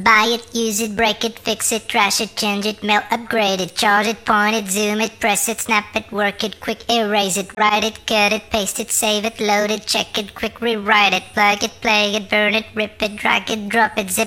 Buy it, use it, break it, fix it, trash it, change it, mail, upgrade it, charge it, point it, zoom it, press it, snap it, work it, quick erase it, write it, cut it, paste it, save it, load it, check it, quick rewrite it, plug it, play it, burn it, rip it, drag it, drop it, zip